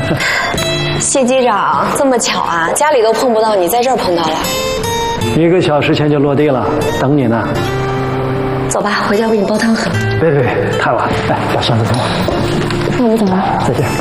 谢机长，这么巧啊，家里都碰不到你，在这儿碰到了。 1个小时前就落地了，等你呢。 走吧，回家我给你煲汤喝。 别，太晚，来，把箱子送我。 那我走了。 再见。